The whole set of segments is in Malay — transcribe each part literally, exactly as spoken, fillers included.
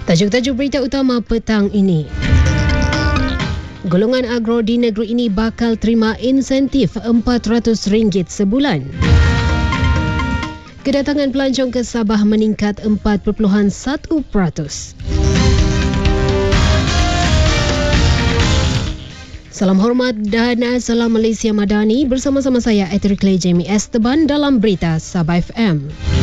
Tajuk-tajuk berita utama petang ini. Golongan agro di negeri ini bakal terima insentif empat ratus ringgit sebulan. Kedatangan pelancong ke Sabah meningkat empat perpuluhan satu peratus. Salam hormat dan salam Malaysia Madani, bersama-sama saya Eterikle Jamie Esteban dalam Berita Sabah F M.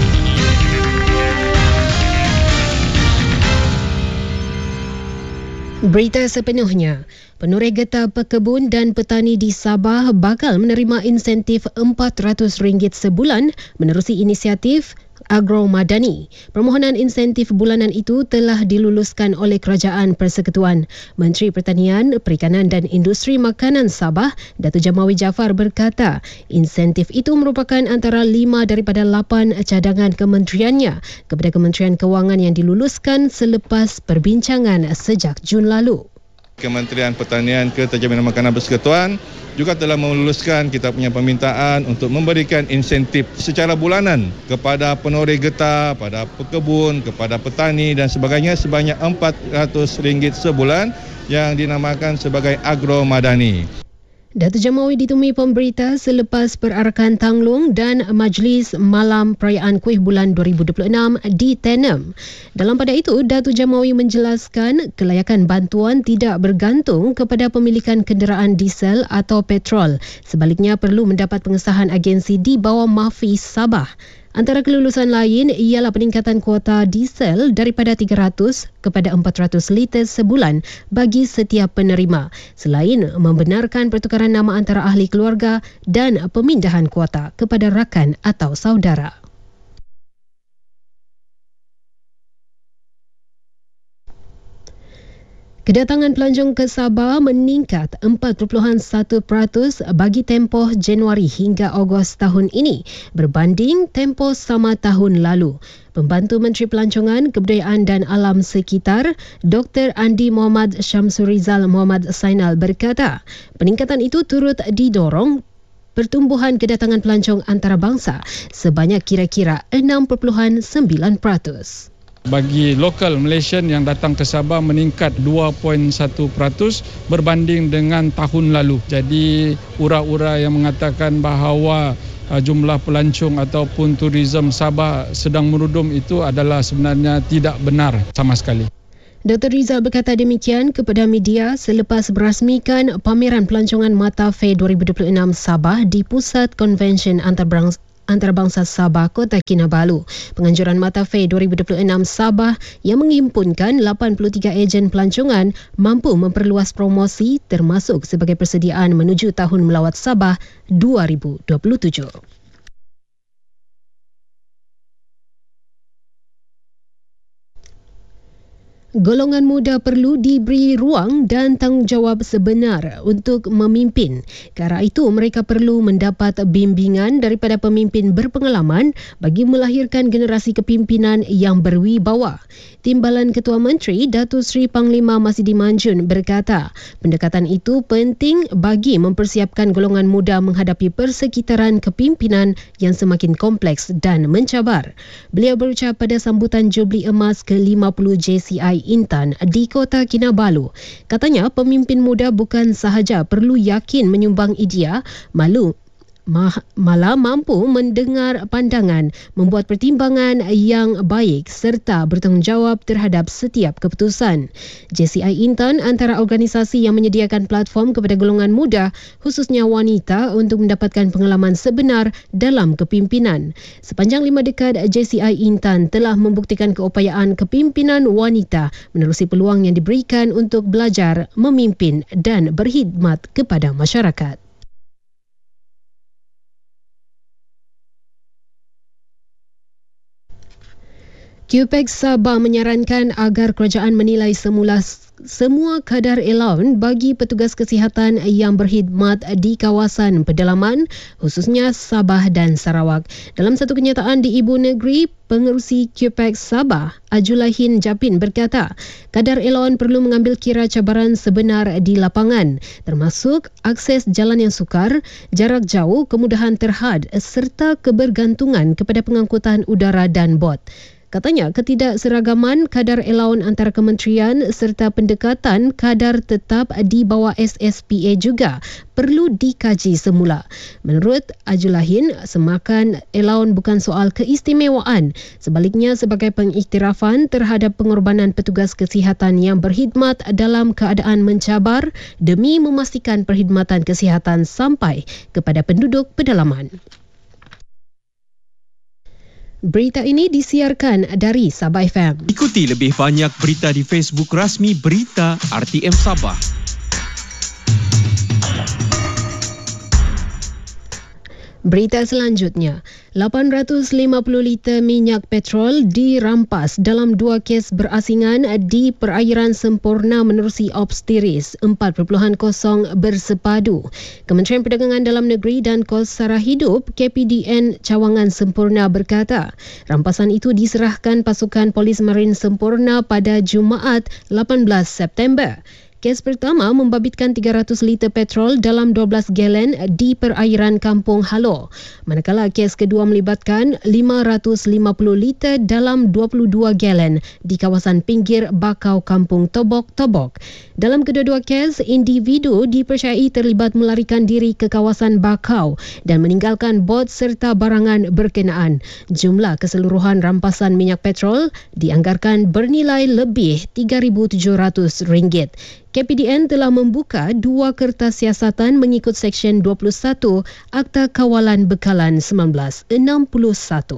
Berita sepenuhnya. Penoreh getah pekebun dan petani di Sabah bakal menerima insentif empat ratus ringgit sebulan menerusi inisiatif Agro Madani. Permohonan insentif bulanan itu telah diluluskan oleh Kerajaan Persekutuan. Menteri Pertanian, Perikanan dan Industri Makanan Sabah, Datuk Jamawi Jaafar berkata, insentif itu merupakan antara lima daripada lapan cadangan kementeriannya kepada Kementerian Kewangan yang diluluskan selepas perbincangan sejak Jun lalu. Kementerian Pertanian Keterjaminan Makanan Persekutuan juga telah meluluskan kita punya permintaan untuk memberikan insentif secara bulanan kepada penoreh getah, pada pekebun, kepada petani dan sebagainya sebanyak empat ratus ringgit sebulan yang dinamakan sebagai Agro Madani. Datuk Jamawi ditemui pemberita selepas perarakan Tanglung dan Majlis Malam Perayaan Kuih Bulan dua ribu dua puluh enam di Tenem. Dalam pada itu, Datuk Jamawi menjelaskan kelayakan bantuan tidak bergantung kepada pemilikan kenderaan diesel atau petrol. Sebaliknya perlu mendapat pengesahan agensi di bawah Mafi Sabah. Antara kelulusan lain ialah peningkatan kuota diesel daripada tiga ratus kepada empat ratus liter sebulan bagi setiap penerima, selain membenarkan pertukaran nama antara ahli keluarga dan pemindahan kuota kepada rakan atau saudara. Kedatangan pelancong ke Sabah meningkat empat perpuluhan satu peratus bagi tempoh Januari hingga Ogos tahun ini berbanding tempoh sama tahun lalu. Pembantu Menteri Pelancongan, Kebudayaan dan Alam Sekitar, Doktor Andi Muhammad Syamsurizal Muhammad Sainal berkata, peningkatan itu turut didorong pertumbuhan kedatangan pelancong antarabangsa sebanyak kira-kira enam perpuluhan sembilan peratus. Bagi lokal Malaysian yang datang ke Sabah meningkat dua perpuluhan satu peratus berbanding dengan tahun lalu. Jadi ura-ura yang mengatakan bahawa uh, jumlah pelancong ataupun turism Sabah sedang merudum itu adalah sebenarnya tidak benar sama sekali. Doktor Rizal berkata demikian kepada media selepas berasmikan pameran pelancongan Mata Fair dua ribu dua puluh enam Sabah di Pusat Konvensyen Antarabangsa Antarabangsa Sabah, Kota Kinabalu. Penganjuran Mata Fair dua ribu dua puluh enam Sabah yang menghimpunkan lapan puluh tiga ejen pelancongan mampu memperluas promosi termasuk sebagai persediaan menuju Tahun Melawat Sabah dua ribu dua puluh tujuh. Golongan muda perlu diberi ruang dan tanggungjawab sebenar untuk memimpin. Kerana itu, mereka perlu mendapat bimbingan daripada pemimpin berpengalaman bagi melahirkan generasi kepimpinan yang berwibawa. Timbalan Ketua Menteri, Datuk Seri Panglima Masidi Manjun berkata, pendekatan itu penting bagi mempersiapkan golongan muda menghadapi persekitaran kepimpinan yang semakin kompleks dan mencabar. Beliau berucap pada sambutan Jubli Emas ke lima puluh J C I Intan di Kota Kinabalu. Katanya pemimpin muda bukan sahaja perlu yakin menyumbang idea, malu malah mampu mendengar pandangan, membuat pertimbangan yang baik serta bertanggungjawab terhadap setiap keputusan. J C I Intan antara organisasi yang menyediakan platform kepada golongan muda, khususnya wanita, untuk mendapatkan pengalaman sebenar dalam kepimpinan. Sepanjang lima dekad, J C I Intan telah membuktikan keupayaan kepimpinan wanita menerusi peluang yang diberikan untuk belajar, memimpin dan berkhidmat kepada masyarakat. Q P E X Sabah menyarankan agar kerajaan menilai semula semua kadar allowance bagi petugas kesihatan yang berkhidmat di kawasan pedalaman, khususnya Sabah dan Sarawak. Dalam satu kenyataan di Ibu Negeri, Pengerusi Q P E X Sabah, Ajulahin Japin berkata, kadar allowance perlu mengambil kira cabaran sebenar di lapangan, termasuk akses jalan yang sukar, jarak jauh, kemudahan terhad serta kebergantungan kepada pengangkutan udara dan bot. Katanya ketidakseragaman kadar allowance antara kementerian serta pendekatan kadar tetap di bawah S S P A juga perlu dikaji semula. Menurut Ajulahin, semakan allowance bukan soal keistimewaan. Sebaliknya, sebagai pengiktirafan terhadap pengorbanan petugas kesihatan yang berkhidmat dalam keadaan mencabar demi memastikan perkhidmatan kesihatan sampai kepada penduduk pedalaman. Berita ini disiarkan dari Sabah F M. Ikuti lebih banyak berita di Facebook rasmi Berita R T M Sabah. Berita selanjutnya, lapan ratus lima puluh liter minyak petrol dirampas dalam dua kes berasingan di perairan Semporna menerusi Ops Tiris empat titik kosong bersepadu. Kementerian Perdagangan Dalam Negeri dan Kos Sara Hidup K P D N Cawangan Semporna berkata, rampasan itu diserahkan pasukan Polis Marin Semporna pada Jumaat lapan belas September. Kes pertama membabitkan tiga ratus liter petrol dalam dua belas galen di perairan Kampung Halo. Manakala kes kedua melibatkan lima ratus lima puluh liter dalam dua puluh dua galen di kawasan pinggir Bakau Kampung Tobok-Tobok. Dalam kedua-dua kes, individu dipercayai terlibat melarikan diri ke kawasan Bakau dan meninggalkan bot serta barangan berkenaan. Jumlah keseluruhan rampasan minyak petrol dianggarkan bernilai lebih tiga ribu tujuh ratus ringgit. K P D N telah membuka dua kertas siasatan mengikut Seksyen dua puluh satu Akta Kawalan Bekalan seribu sembilan ratus enam puluh satu.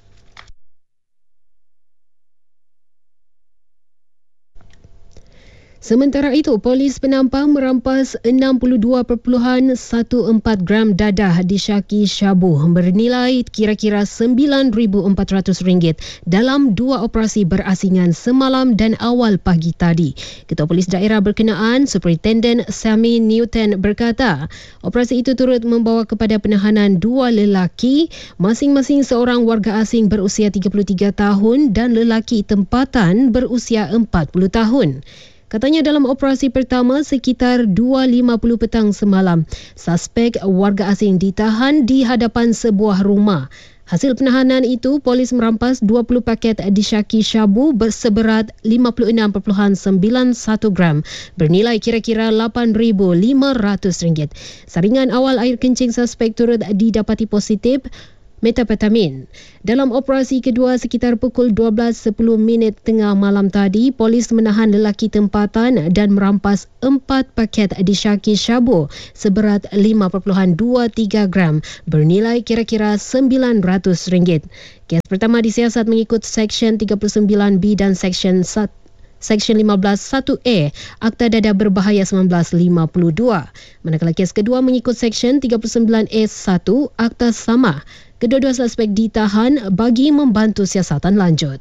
Sementara itu, polis penampang merampas enam puluh dua perpuluhan empat belas gram dadah disyaki syabu bernilai kira-kira sembilan ribu empat ratus ringgit dalam dua operasi berasingan semalam dan awal pagi tadi. Ketua Polis Daerah berkenaan, Superintenden Sammy Newton berkata, operasi itu turut membawa kepada penahanan dua lelaki, masing-masing seorang warga asing berusia tiga puluh tiga tahun dan lelaki tempatan berusia empat puluh tahun. Katanya dalam operasi pertama sekitar dua lima puluh petang semalam, suspek warga asing ditahan di hadapan sebuah rumah. Hasil penahanan itu, polis merampas dua puluh paket disyaki syabu berseberat lima puluh enam perpuluhan sembilan satu gram bernilai kira-kira lapan ribu lima ratus ringgit. Saringan awal air kencing suspek turut didapati positif metapetamin. Dalam operasi kedua sekitar pukul dua belas sepuluh minit tengah malam tadi, polis menahan lelaki tempatan dan merampas empat paket disyaki syabu seberat lima perpuluhan dua tiga gram bernilai kira-kira sembilan ratus ringgit. Kes pertama disiasat mengikut Seksyen tiga puluh sembilan B dan Seksyen satu Seksyen lima belas satu A Akta Dadah Berbahaya seribu sembilan ratus lima puluh dua. Manakala kes kedua mengikut Seksyen tiga puluh sembilan A satu Akta Sama. Kedua-dua suspek ditahan bagi membantu siasatan lanjut.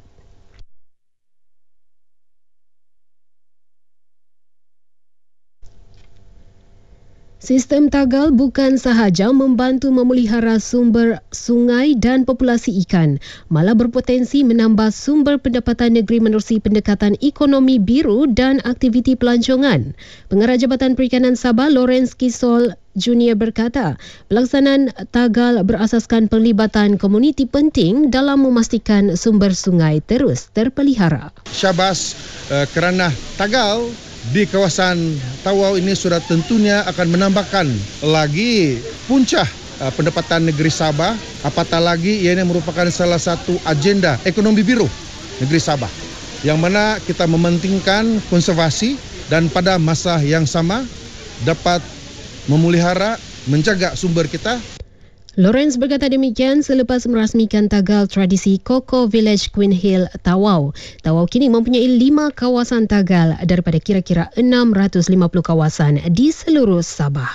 Sistem tagal bukan sahaja membantu memelihara sumber sungai dan populasi ikan, malah berpotensi menambah sumber pendapatan negeri menerusi pendekatan ekonomi biru dan aktiviti pelancongan. Pengarah Jabatan Perikanan Sabah, Lawrence Kisol Junior berkata, pelaksanaan tagal berasaskan pelibatan komuniti penting dalam memastikan sumber sungai terus terpelihara. Syabas uh, kerana tagal di kawasan Tawau ini sudah tentunya akan menambahkan lagi puncak uh, pendapatan negeri Sabah, apatah lagi ia ini merupakan salah satu agenda ekonomi biru negeri Sabah yang mana kita mementingkan konservasi dan pada masa yang sama dapat memelihara, menjaga sumber kita. Lawrence berkata demikian selepas merasmikan tagal tradisi Coco Village Queen Hill Tawau. Tawau kini mempunyai lima kawasan tagal daripada kira-kira enam ratus lima puluh kawasan di seluruh Sabah.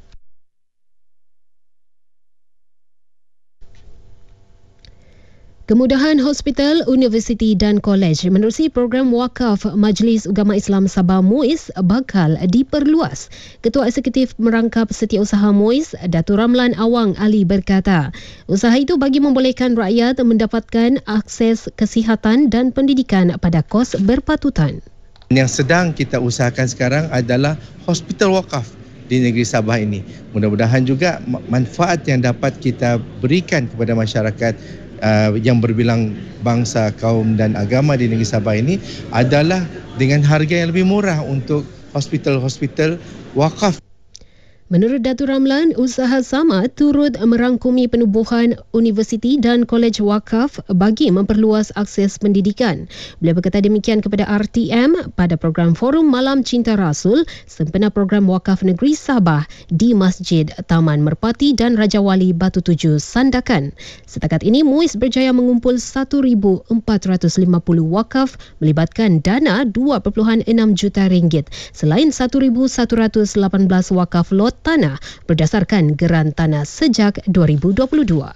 Kemudahan hospital, universiti dan kolej menerusi program wakaf Majlis Ugama Islam Sabah M U I S bakal diperluas. Ketua Eksekutif Merangkap Setiausaha M U I S, Datuk Ramlan Awang Ali berkata, usaha itu bagi membolehkan rakyat mendapatkan akses kesihatan dan pendidikan pada kos berpatutan. Yang sedang kita usahakan sekarang adalah hospital wakaf di negeri Sabah ini. Mudah-mudahan juga manfaat yang dapat kita berikan kepada masyarakat uh, yang berbilang bangsa, kaum dan agama di negeri Sabah ini adalah dengan harga yang lebih murah untuk hospital-hospital wakaf. Menurut Datuk Ramlan, usaha sama turut merangkumi penubuhan universiti dan kolej wakaf bagi memperluas akses pendidikan. Beliau berkata demikian kepada R T M pada program Forum Malam Cinta Rasul sempena program Wakaf Negeri Sabah di Masjid Taman Merpati dan Raja Wali Batu Tujuh, Sandakan. Setakat ini, MUIS berjaya mengumpul seribu empat ratus lima puluh wakaf melibatkan dana dua perpuluhan enam juta ringgit. Selain seribu seratus lapan belas wakaf lot tanah berdasarkan geran tanah sejak dua ribu dua puluh dua.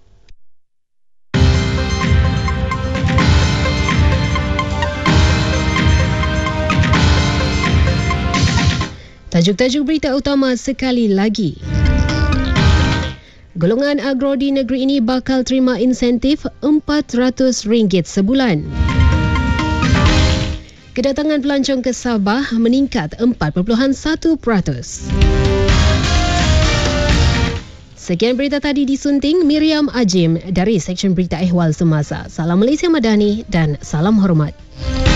Tajuk-tajuk berita utama sekali lagi. Golongan agro di negeri ini bakal terima insentif empat ratus ringgit sebulan. Kedatangan pelancong ke Sabah meningkat empat perpuluhan satu peratus. Sekian berita tadi disunting Miriam Ajim dari Seksyen Berita Ehwal Semasa. Salam Malaysia Madani dan salam hormat.